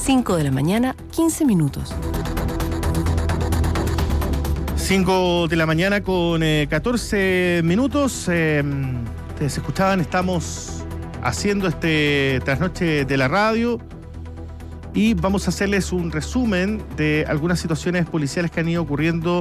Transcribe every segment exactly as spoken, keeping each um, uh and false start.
cinco de la mañana, quince minutos. cinco de la mañana con eh, catorce minutos. Eh, ustedes escuchaban, estamos haciendo este trasnoche de la radio y vamos a hacerles un resumen de algunas situaciones policiales que han ido ocurriendo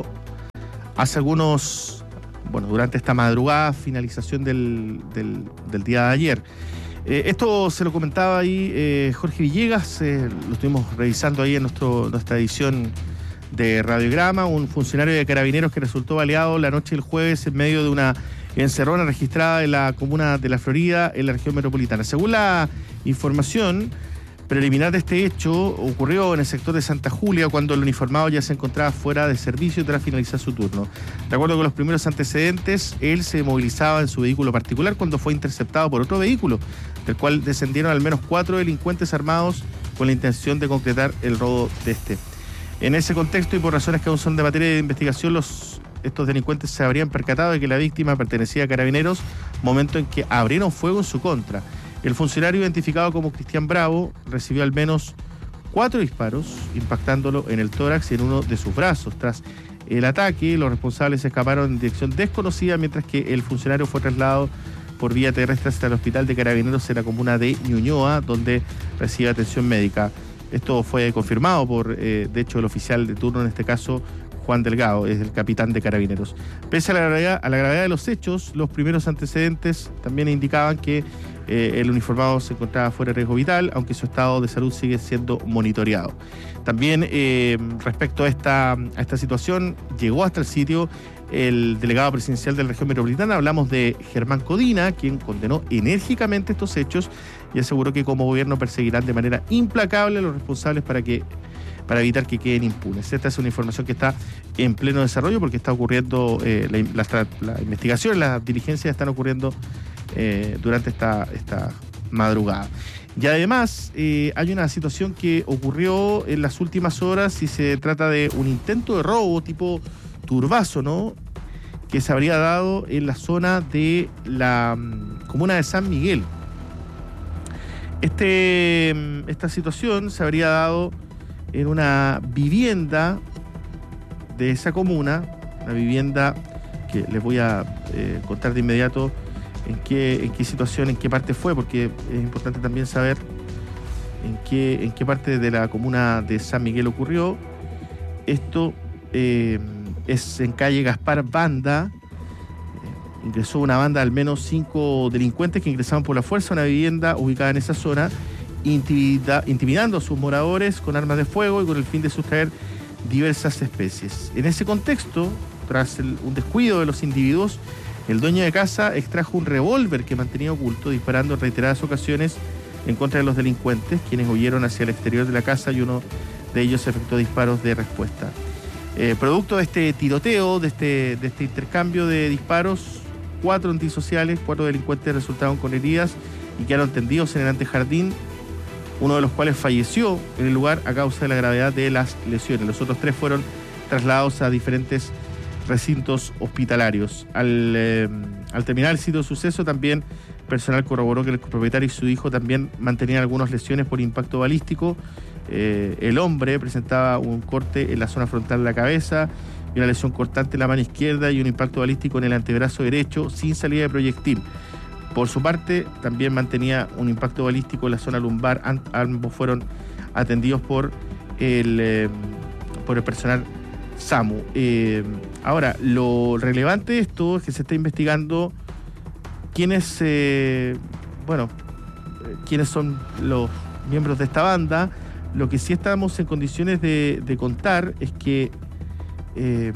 hace algunos, bueno, durante esta madrugada, finalización del, del, del día de ayer. Eh, esto se lo comentaba ahí eh, Jorge Villegas, eh, lo estuvimos revisando ahí en nuestro, nuestra edición de Radiograma, un funcionario de Carabineros que resultó baleado la noche del jueves en medio de una encerrona registrada en la comuna de La Florida, en la región metropolitana. Según la información preliminar de este hecho, ocurrió en el sector de Santa Julia cuando el uniformado ya se encontraba fuera de servicio tras finalizar su turno. De acuerdo con los primeros antecedentes, él se movilizaba en su vehículo particular cuando fue interceptado por otro vehículo, del cual descendieron al menos cuatro delincuentes armados con la intención de concretar el robo de este. En ese contexto y por razones que aún son de materia de investigación, los, estos delincuentes se habrían percatado de que la víctima pertenecía a Carabineros, momento en que abrieron fuego en su contra. El funcionario, identificado como Cristian Bravo, recibió al menos cuatro disparos, impactándolo en el tórax y en uno de sus brazos. Tras el ataque, los responsables escaparon en dirección desconocida, mientras que el funcionario fue trasladado por vía terrestre hasta el hospital de Carabineros en la comuna de Ñuñoa, donde recibe atención médica. Esto fue confirmado por, eh, de hecho, el oficial de turno, en este caso, Juan Delgado, es el capitán de Carabineros. Pese a la gravedad, a la gravedad de los hechos, los primeros antecedentes también indicaban que eh, el uniformado se encontraba fuera de riesgo vital, aunque su estado de salud sigue siendo monitoreado. También, eh, respecto a esta, a esta situación, llegó hasta el sitio el delegado presidencial de la región metropolitana. Hablamos de Germán Codina, quien condenó enérgicamente estos hechos y aseguró que como gobierno perseguirán de manera implacable a los responsables para que para evitar que queden impunes. Esta es una información que está en pleno desarrollo porque está ocurriendo, eh, la, la, la investigación, las diligencias están ocurriendo eh, durante esta, esta madrugada. Y además eh, hay una situación que ocurrió en las últimas horas y se trata de un intento de robo tipo turbazo, ¿no?, que se habría dado en la zona de la um, comuna de San Miguel. Este, esta situación se habría dado en una vivienda de esa comuna, una vivienda que les voy a eh, contar de inmediato en qué, en qué situación, en qué parte fue, porque es importante también saber en qué, en qué parte de la comuna de San Miguel ocurrió. Esto eh, es en calle Gaspar Banda. Eh, ingresó una banda de al menos cinco delincuentes que ingresaban por la fuerza a una vivienda ubicada en esa zona, Intimida, intimidando a sus moradores con armas de fuego y con el fin de sustraer diversas especies. En ese contexto, tras el, un descuido de los individuos, el dueño de casa extrajo un revólver que mantenía oculto, disparando en reiteradas ocasiones en contra de los delincuentes, quienes huyeron hacia el exterior de la casa y uno de ellos efectuó disparos de respuesta. Eh, producto de este tiroteo, de este, de este intercambio de disparos, cuatro antisociales, cuatro delincuentes resultaron con heridas y quedaron tendidos en el antejardín, uno de los cuales falleció en el lugar a causa de la gravedad de las lesiones. Los otros tres fueron trasladados a diferentes recintos hospitalarios. Al, eh, al terminar el sitio de suceso, también personal corroboró que el propietario y su hijo también mantenían algunas lesiones por impacto balístico. Eh, el hombre presentaba un corte en la zona frontal de la cabeza y una lesión cortante en la mano izquierda y un impacto balístico en el antebrazo derecho sin salida de proyectil. Por su parte, también mantenía un impacto balístico en la zona lumbar. Ambos fueron atendidos por el, eh, por el personal SAMU. Eh, ahora, lo relevante de esto es que se está investigando quiénes, eh, bueno, quiénes son los miembros de esta banda. Lo que sí estamos en condiciones de, de contar es que eh,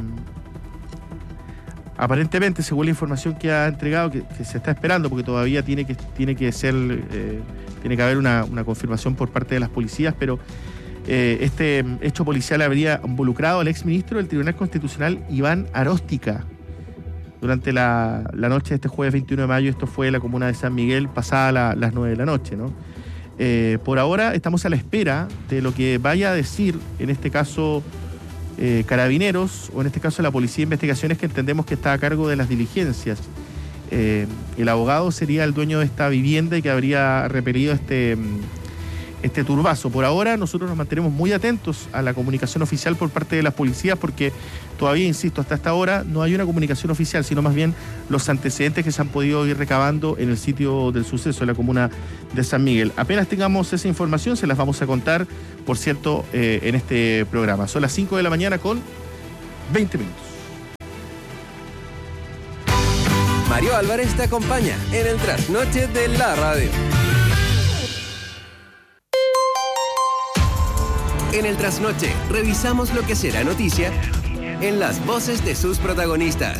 aparentemente, según la información que ha entregado, que, que se está esperando, porque todavía tiene que, tiene que ser, eh, tiene que haber una, una confirmación por parte de las policías, pero eh, este hecho policial habría involucrado al exministro del Tribunal Constitucional, Iván Aróstica, durante la, la noche de este jueves veintiuno de mayo. Esto fue en la comuna de San Miguel, pasada la, las nueve de la noche, ¿no? Eh, por ahora estamos a la espera de lo que vaya a decir, en este caso, Eh, Carabineros, o en este caso la Policía de Investigaciones, que entendemos que está a cargo de las diligencias. Eh, el abogado sería el dueño de esta vivienda y que habría repelido este, este turbazo. Por ahora nosotros nos mantenemos muy atentos a la comunicación oficial por parte de las policías, porque todavía, insisto, hasta esta hora no hay una comunicación oficial, sino más bien los antecedentes que se han podido ir recabando en el sitio del suceso, en la comuna de San Miguel. Apenas tengamos esa información se las vamos a contar, por cierto, eh, en este programa. Son las cinco de la mañana con veinte minutos. Mario Álvarez te acompaña en el trasnoche de la radio. En el trasnoche revisamos lo que será noticia en las voces de sus protagonistas.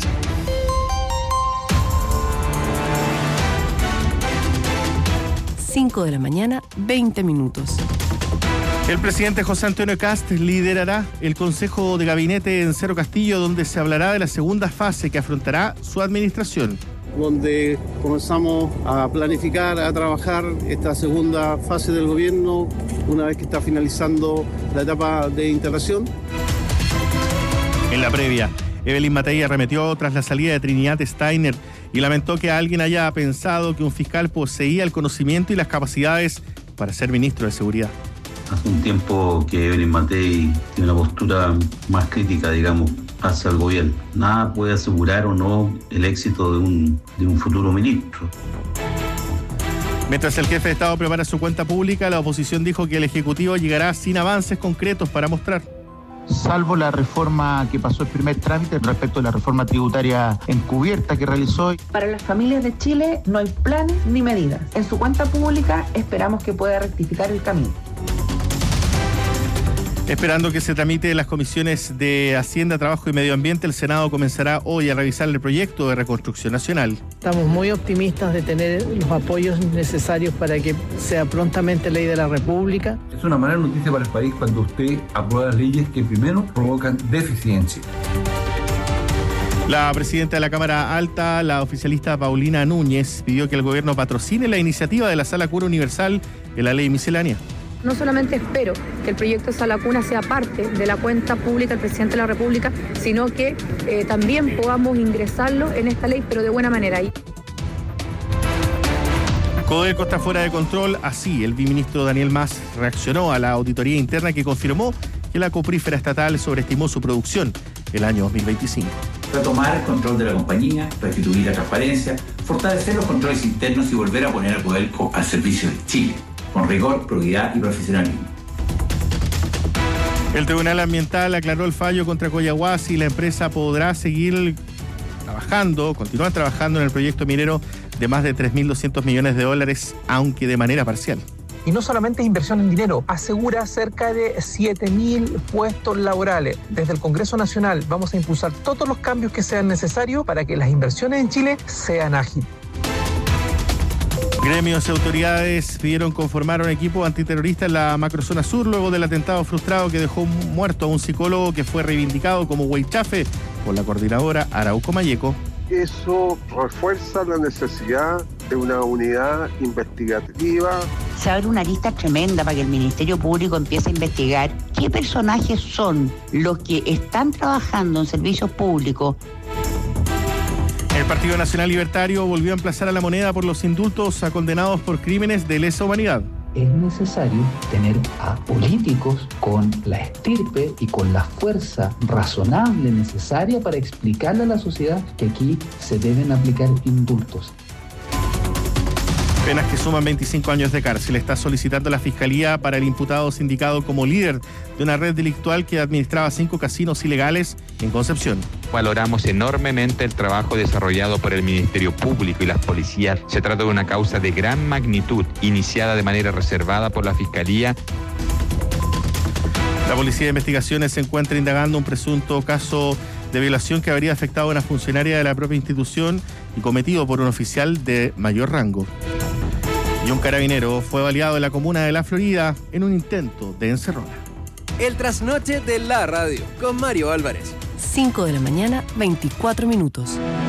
cinco de la mañana, veinte minutos. El presidente José Antonio Kast liderará el Consejo de Gabinete en Cerro Castillo, donde se hablará de la segunda fase que afrontará su administración. Donde comenzamos a planificar, a trabajar esta segunda fase del gobierno, una vez que está finalizando la etapa de integración. En la previa, Evelyn Matei arremetió tras la salida de Trinidad Steiner y lamentó que alguien haya pensado que un fiscal poseía el conocimiento y las capacidades para ser ministro de Seguridad. Hace un tiempo que Evelyn Matei tiene una postura más crítica, digamos, hacia el gobierno. Nada puede asegurar o no el éxito de un, de un futuro ministro. Mientras el jefe de Estado prepara su cuenta pública, la oposición dijo que el Ejecutivo llegará sin avances concretos para mostrar. Salvo la reforma que pasó el primer trámite respecto a la reforma tributaria encubierta que realizó. Para las familias de Chile no hay planes ni medidas. En su cuenta pública esperamos que pueda rectificar el camino. Esperando que se tramite en las comisiones de Hacienda, Trabajo y Medio Ambiente, el Senado comenzará hoy a revisar el proyecto de reconstrucción nacional. Estamos muy optimistas de tener los apoyos necesarios para que sea prontamente ley de la República. Es una mala noticia para el país cuando usted aprueba leyes que primero provocan deficiencia. La presidenta de la Cámara Alta, la oficialista Paulina Núñez, pidió que el gobierno patrocine la iniciativa de la Sala Cuna Universal en la ley miscelánea. No solamente espero que el proyecto Sala Cuna sea parte de la cuenta pública del presidente de la República, sino que eh, también podamos ingresarlo en esta ley, pero de buena manera. Codelco está fuera de control. Así, el viceministro Daniel Mas reaccionó a la auditoría interna que confirmó que la coprífera estatal sobreestimó su producción el año dos mil veinticinco. Retomar el control de la compañía, restituir la transparencia, fortalecer los controles internos y volver a poner a Codelco al servicio de Chile, con rigor, probidad y profesionalismo. El Tribunal Ambiental aclaró el fallo contra Collahuasi y la empresa podrá seguir trabajando, continuar trabajando en el proyecto minero de más de tres mil doscientos millones de dólares, aunque de manera parcial. Y no solamente es inversión en dinero, asegura cerca de siete mil puestos laborales. Desde el Congreso Nacional vamos a impulsar todos los cambios que sean necesarios para que las inversiones en Chile sean ágiles. Gremios y autoridades pidieron conformar un equipo antiterrorista en la macrozona sur luego del atentado frustrado que dejó muerto a un psicólogo que fue reivindicado como huaychafe por la coordinadora Arauco Mayeco. Eso refuerza la necesidad de una unidad investigativa. Se abre una lista tremenda para que el Ministerio Público empiece a investigar qué personajes son los que están trabajando en servicios públicos. El Partido Nacional Libertario volvió a emplazar a La Moneda por los indultos a condenados por crímenes de lesa humanidad. Es necesario tener a políticos con la estirpe y con la fuerza razonable necesaria para explicarle a la sociedad que aquí se deben aplicar indultos. Penas que suman veinticinco años de cárcel. Está solicitando la Fiscalía para el imputado sindicado como líder de una red delictual que administraba cinco casinos ilegales en Concepción. Valoramos enormemente el trabajo desarrollado por el Ministerio Público y las policías. Se trata de una causa de gran magnitud, iniciada de manera reservada por la Fiscalía. La Policía de Investigaciones se encuentra indagando un presunto caso de violación que habría afectado a una funcionaria de la propia institución y cometido por un oficial de mayor rango. Y un carabinero fue baleado en la comuna de La Florida en un intento de encerrona. El trasnoche de la radio con Mario Álvarez. cinco de la mañana, veinticuatro minutos.